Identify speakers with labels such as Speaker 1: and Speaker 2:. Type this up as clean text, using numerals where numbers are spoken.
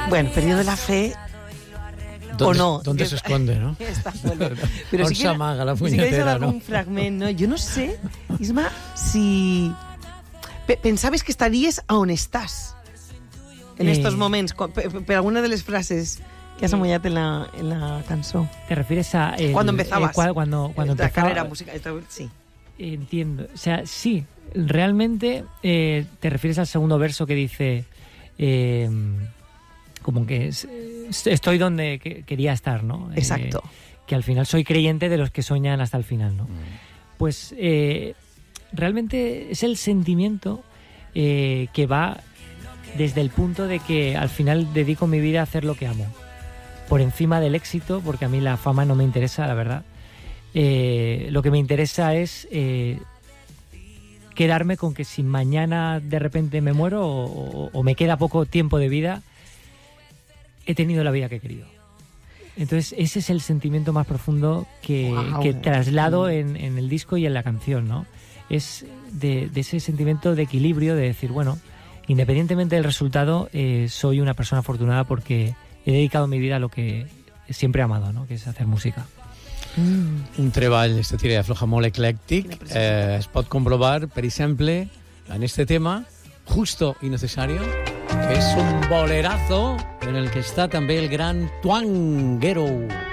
Speaker 1: Bueno, periodo de la fe...
Speaker 2: ¿Dónde,
Speaker 1: o no.
Speaker 2: ¿Dónde se esconde, no?
Speaker 1: Está bueno. Pero
Speaker 2: On s'amaga la punyetera,
Speaker 1: si queréis
Speaker 2: no?
Speaker 1: algún fragment, no? Jo no sé, Isma, si... Pensaves que estaries a on estàs en estos moments, per alguna de les frases que has amollat en la cançó.
Speaker 3: ¿Te refieres a...
Speaker 1: Cuando empezabas.
Speaker 3: Cuando
Speaker 1: la
Speaker 3: empezaba...
Speaker 1: carrera musical, sí.
Speaker 3: Entiendo. O sea, sí, realmente te refieres al segundo verso que dice... como que estoy donde quería estar, ¿no?
Speaker 1: Exacto.
Speaker 3: Que al final soy creyente de los que soñan hasta el final, ¿no? Pues realmente es el sentimiento que va desde el punto de que al final dedico mi vida a hacer lo que amo. Por encima del éxito, porque a mí la fama no me interesa, la verdad. Lo que me interesa es quedarme con que si mañana de repente me muero o me queda poco tiempo de vida, he tenido la vida que he querido. Entonces ese es el sentimiento más profundo que traslado en el disco y en la canción, ¿no? Es de ese sentimiento de equilibrio, de decir, bueno, independientemente del resultado, soy una persona afortunada porque he dedicado mi vida a lo que siempre he amado, ¿no? Que es hacer música.
Speaker 2: Un treball, este tira de afloja molt eclèctic. Es pot comprovar, per exemple, en este tema, Justo y Necesario, que es un bolerazo en el que está també el gran Tuanguero.